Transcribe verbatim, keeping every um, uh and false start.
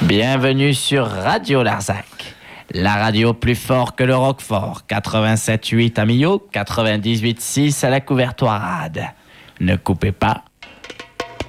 Bienvenue sur Radio Larzac, la radio plus fort que le Roquefort. quatre-vingt-sept virgule huit à Millau, quatre-vingt-dix-huit virgule six à la Couvertoirade. Ne coupez pas,